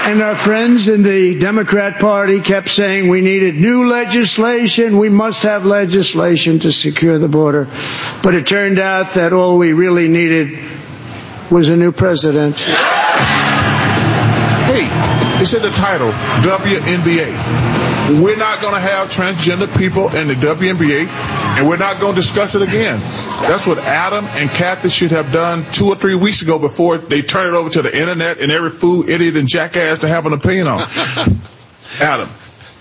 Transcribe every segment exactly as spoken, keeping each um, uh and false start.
And our friends in the Democrat Party kept saying we needed new legislation. We must have legislation to secure the border. But it turned out that all we really needed was a new president. Hey, it's in the title, W N B A. We're not going to have transgender people in the W N B A, and we're not going to discuss it again. That's what Adam and Kathy should have done two or three weeks ago before they turn it over to the internet and every fool, idiot, and jackass to have an opinion on. Adam.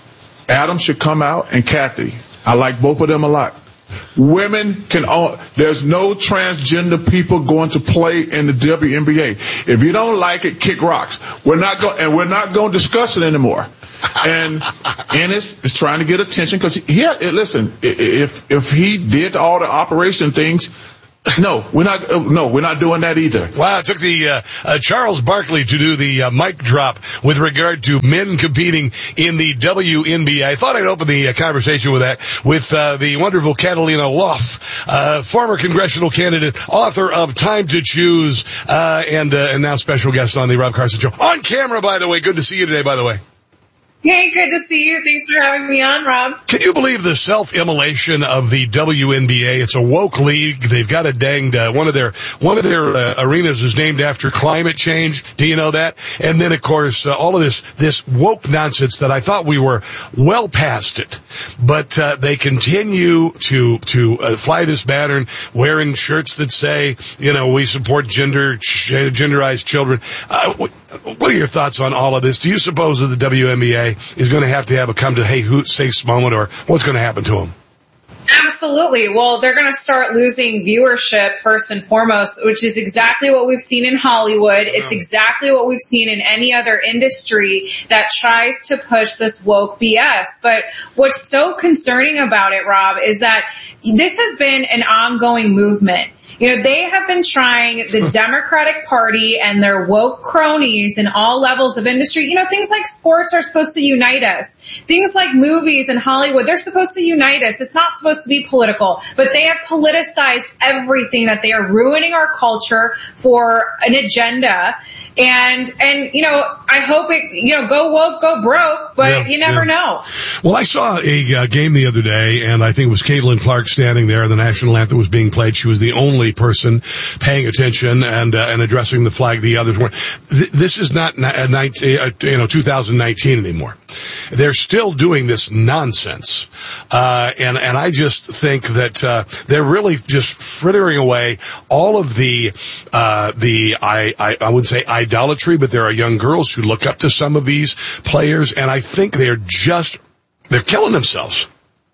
Adam should come out, and Kathy. I like both of them a lot. Women can all, there's no transgender people going to play in the W N B A. If you don't like it, kick rocks. We're not going, and we're not going to discuss it anymore. And Ennis is trying to get attention because he, yeah, listen, if, if he did all the operation things, no, we're not, no, we're not doing that either. Wow, it took the, uh, uh Charles Barkley to do the, uh, mic drop with regard to men competing in the W N B A. I thought I'd open the uh, conversation with that, with, uh, the wonderful Catalina Loff, uh, former congressional candidate, author of Time to Choose, uh, and, uh, and now special guest on the Rob Carson Show. On camera, by the way. Good to see you today, by the way. Hey, good to see you. Thanks for having me on, Rob. Can you believe the self-immolation of the W N B A? It's a woke league. They've got a danged, uh, one of their, one of their, uh, arenas is named after climate change. Do you know that? And then, of course, uh, all of this, this woke nonsense that I thought we were well past it. But, uh, they continue to, to, uh, fly this pattern, wearing shirts that say, you know, we support gender, genderized children. Uh, what are your thoughts on all of this? Do you suppose that the W N B A is going to have to have a come to hey hoot safe moment, or what's going to happen to them? Absolutely. Well, they're going to start losing viewership first and foremost, which is exactly what we've seen in Hollywood. It's exactly what we've seen in any other industry that tries to push this woke B S. But what's so concerning about it, Rob, is that this has been an ongoing movement. You know, they have been trying, the Democratic Party and their woke cronies in all levels of industry. You know, things like sports are supposed to unite us. Things like movies and Hollywood, they're supposed to unite us. It's not supposed to be political, but they have politicized everything, that they are ruining our culture for an agenda. And, and, you know, I hope it, you know, go woke, go broke, but yeah, you never yeah. know. Well, I saw a uh, game the other day, and I think it was Caitlin Clark standing there, and the national anthem was being played. She was the only person paying attention and, uh, and addressing the flag. The others weren't. Th- this is not, a nineteen, uh, you know, two thousand nineteen anymore. They're still doing this nonsense. Uh, and, and I just think that, uh, they're really just frittering away all of the, uh, the, I, I, I wouldn't say idolatry, but there are young girls who look up to some of these players, and I think they're just, they're killing themselves.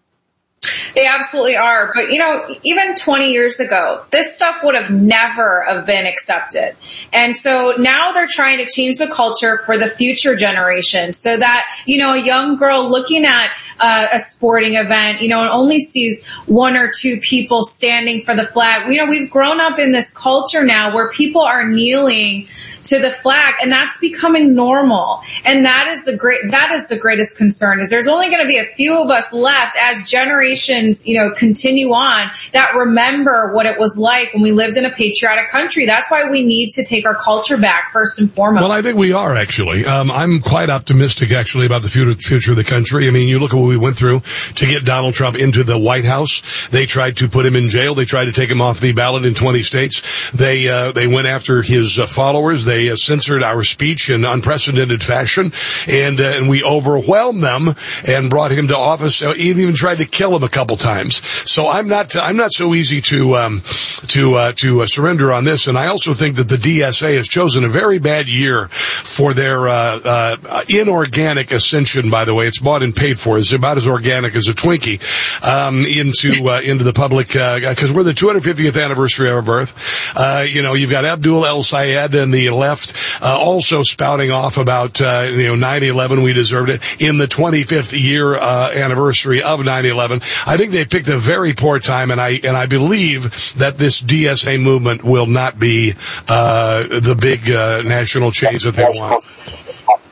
They absolutely are. But, you know, even twenty years ago, this stuff would have never have been accepted. And so now they're trying to change the culture for the future generation so that, you know, a young girl looking at uh, a sporting event, you know, and only sees one or two people standing for the flag. You know, we've grown up in this culture now where people are kneeling to the flag, and that's becoming normal. And that is the great, that is the greatest concern, is there's only going to be a few of us left as generations, you know, continue on, that remember what it was like when we lived in a patriotic country. That's why we need to take our culture back first and foremost. Well, I think we are, actually. Um, I'm quite optimistic, actually, about the future, future of the country. I mean, you look at what we went through to get Donald Trump into the White House. They tried to put him in jail. They tried to take him off the ballot in twenty states. They, uh, they went after his uh, followers. They uh, censored our speech in unprecedented fashion, and, uh, and we overwhelmed them and brought him to office. Uh, even tried to kill him a couple times. So I'm not, I'm not so easy to, um, to, uh, to uh, surrender on this. And I also think that the D S A has chosen a very bad year for their, uh, uh, inorganic ascension, by the way. It's bought and paid for. It's about as organic as a Twinkie, um, into, uh, into the public, uh, cause we're the two hundred fiftieth anniversary of our birth. Uh, you know, you've got Abdul El Sayed and the left, uh, also spouting off about, uh, you know, nine eleven, we deserved it, in the twenty-fifth year, uh, anniversary of nine eleven. I think they picked a very poor time, and I, and I believe that this D S A movement will not be, uh, the big, uh, national change that they want.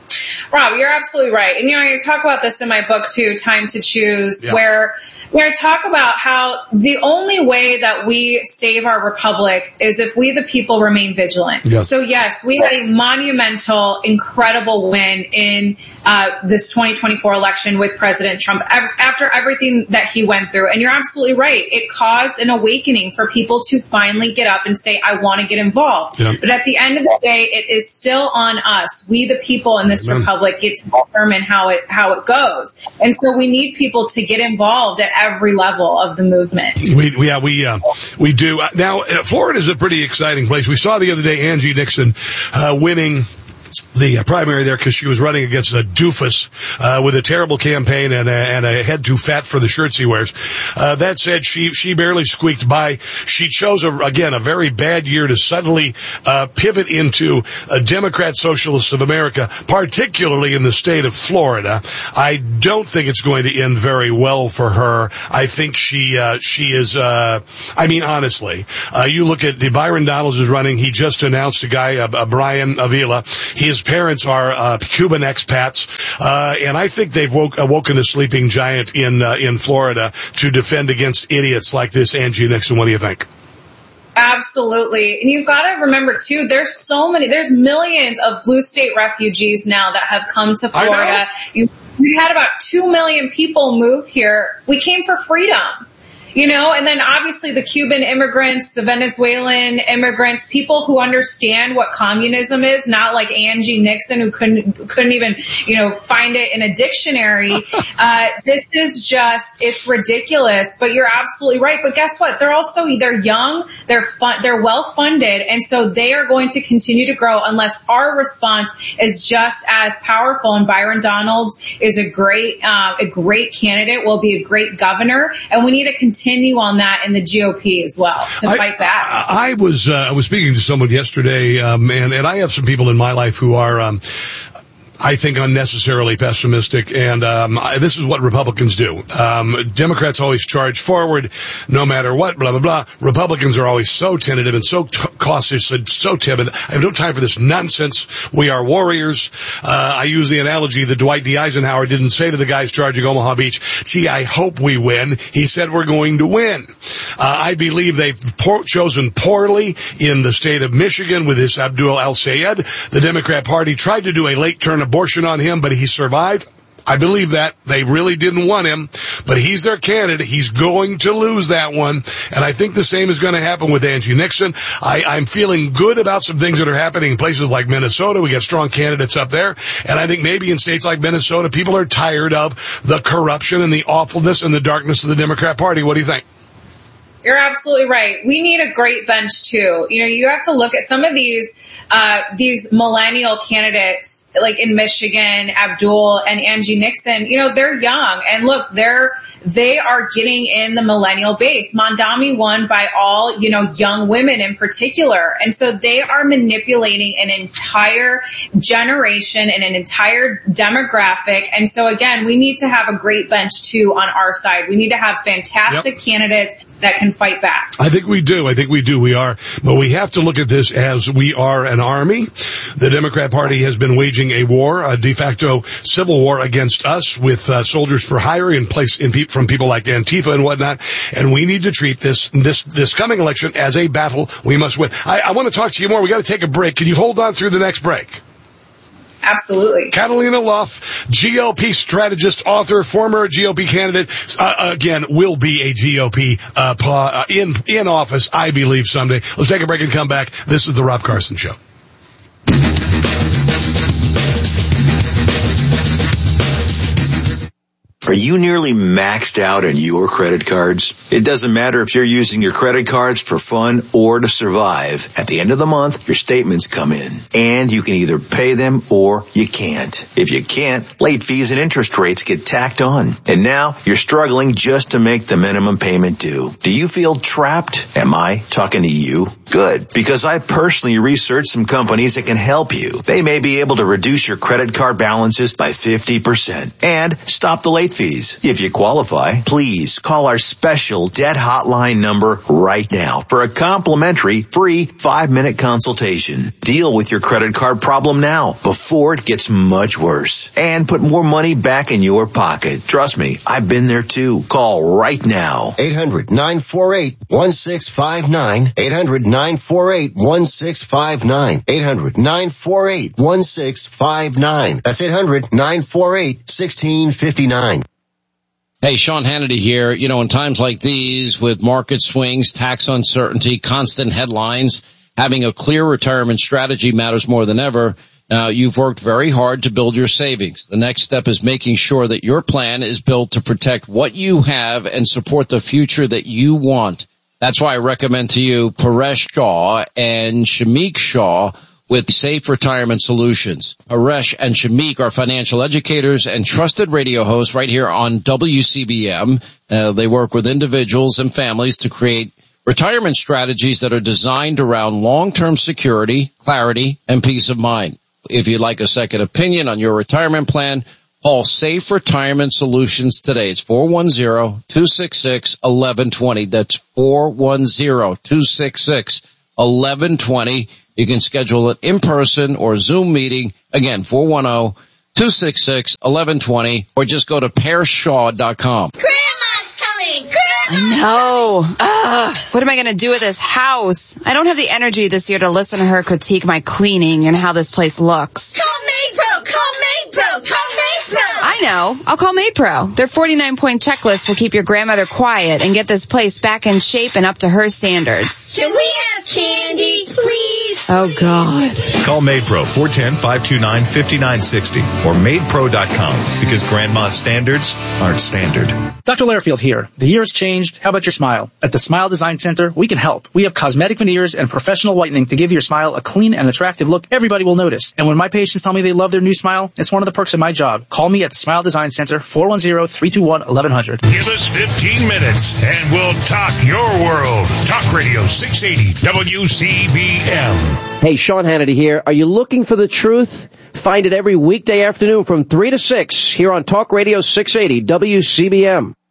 Rob, you're absolutely right. And, you know, I talk about this in my book, too, Time to Choose, yeah. where, where I talk about how the only way that we save our republic is if we, the people, remain vigilant. Yeah. So, yes, we had a monumental, incredible win in uh, this twenty twenty-four election with President Trump after everything that he went through. And you're absolutely right. It caused an awakening for people to finally get up and say, I want to get involved. Yeah. But at the end of the day, it is still on us. We, the people in this Amen. Republic, get to determine how it how it goes. And so we need people to get involved at every level of the movement. We, we yeah, we uh, we do. Now, Florida is a pretty exciting place. We saw the other day Angie Nixon uh, winning the uh, primary there because she was running against a doofus uh, with a terrible campaign and a, and a head too fat for the shirts he wears. Uh, that said, she she barely squeaked by. She chose, a, again, a very bad year to suddenly uh, pivot into a Democrat Socialist of America, particularly in the state of Florida. I don't think it's going to end very well for her. I think she uh, she is, uh, I mean, honestly, uh, you look at Byron Donalds is running. He just announced a guy, uh, uh, Brian Avila. His parents are uh, Cuban expats, uh, and I think they've woke, awoken a sleeping giant in uh, in Florida to defend against idiots like this Angie Nixon. What do you think? Absolutely. And you've got to remember, too, there's so many, there's millions of blue state refugees now that have come to Florida. You, we had about two million people move here. We came for freedom. You know, and then obviously the Cuban immigrants, the Venezuelan immigrants, people who understand what communism is, not like Angie Nixon who couldn't, couldn't even, you know, find it in a dictionary. Uh, this is just, it's ridiculous, but you're absolutely right. But guess what? They're also, they're young, they're fun, they're well funded. And so they are going to continue to grow unless our response is just as powerful. And Byron Donalds is a great, uh, a great candidate, will be a great governor. And we need to continue continue on that in the G O P as well to I, fight back. I, I was uh, I was speaking to someone yesterday, um, and and I have some people in my life who are. Um, I think unnecessarily pessimistic, and um, this is what Republicans do. Um, Democrats always charge forward, no matter what, blah, blah, blah. Republicans are always so tentative and so t- cautious and so timid. I have no time for this nonsense. We are warriors. Uh, I use the analogy that Dwight D. Eisenhower didn't say to the guys charging Omaha Beach, gee, I hope we win. He said we're going to win. Uh, I believe they've por- chosen poorly in the state of Michigan with this Abdul El-Sayed. The Democrat Party tried to do a late turn abortion on him, but he survived. I believe that. They really didn't want him, but he's their candidate. He's going to lose that one, and I think the same is going to happen with Angie Nixon. I, I'm feeling good about some things that are happening in places like Minnesota. We got strong candidates up there, and I think maybe in states like Minnesota, people are tired of the corruption and the awfulness and the darkness of the Democrat Party. What do you think? You're absolutely right. We need a great bench too. You know, you have to look at some of these, uh, these millennial candidates, like in Michigan, Abdul and Angie Nixon. You know, they're young, and look, they're they are getting in the millennial base. Mondami won by all, you know, young women in particular, and so they are manipulating an entire generation and an entire demographic. And so again, we need to have a great bench too on our side. We need to have fantastic yep. candidates that can fight back. I think we do. I think we do. We are. But we have to look at this as we are an army. The Democrat Party has been waging a war, a de facto civil war against us with uh, soldiers for hire in place in pe- from people like Antifa and whatnot. And we need to treat this this this coming election as a battle we must win. I, I want to talk to you more. We got to take a break. Can you hold on through the next break? Absolutely. Catalina Luff, G O P strategist, author, former G O P candidate, uh, again, will be a G O P uh, uh, in in office, I believe, someday. Let's take a break and come back. This is the Rob Carson Show. Are you nearly maxed out on your credit cards? It doesn't matter if you're using your credit cards for fun or to survive. At the end of the month, your statements come in, and you can either pay them or you can't. If you can't, late fees and interest rates get tacked on. And now you're struggling just to make the minimum payment due. Do you feel trapped? Am I talking to you? Good, because I personally researched some companies that can help you. They may be able to reduce your credit card balances by fifty percent and stop the late fees. If you qualify, please call our special Dial Debt Hotline number right now for a complimentary free five-minute consultation. Deal with your credit card problem now before it gets much worse. And put more money back in your pocket. Trust me, I've been there too. Call right now. eight hundred nine four eight one six five nine. eight hundred nine four eight one six five nine. eight hundred nine four eight one six five nine. That's eight hundred nine four eight one six five nine. Hey, Sean Hannity here. You know, in times like these, with market swings, tax uncertainty, constant headlines, having a clear retirement strategy matters more than ever. Now, you've worked very hard to build your savings. The next step is making sure that your plan is built to protect what you have and support the future that you want. That's why I recommend to you Paresh Shah and Shamik Shah with Safe Retirement Solutions. Paresh and Shamik are financial educators and trusted radio hosts right here on W C B M. Uh, they work with individuals and families to create retirement strategies that are designed around long-term security, clarity, and peace of mind. If you'd like a second opinion on your retirement plan, call Safe Retirement Solutions today. It's four one zero, two six six, one one two zero. That's four one zero, two six six, one one two zero. You can schedule it in person or Zoom meeting. Again, four one zero, two six six, one one two zero, or just go to pear shaw dot com. Grandma's coming! Grandma's I know. Ugh. What am I going to do with this house? I don't have the energy this year to listen to her critique my cleaning and how this place looks. Call MaidPro! Call MaidPro! Call MaidPro! I know. I'll call MaidPro. Their forty-nine point checklist will keep your grandmother quiet and get this place back in shape and up to her standards. Can we have candy, please? Oh, God. Call MaidPro, four one zero, five two nine, five nine six zero or maid pro dot com, because grandma's standards aren't standard. Doctor Lairfield here. The year has changed. How about your smile? At the Smile Design Center, we can help. We have cosmetic veneers and professional whitening to give your smile a clean and attractive look everybody will notice. And when my patients tell me they love their new smile, it's one of the perks of my job. Call me at the Smile Design Center, four one zero, three two one, one one zero zero. Give us fifteen minutes and we'll talk your world. Talk Radio six eighty W C B M. Hey, Sean Hannity here. Are you looking for the truth? Find it every weekday afternoon from three to six here on Talk Radio six eighty W C B M.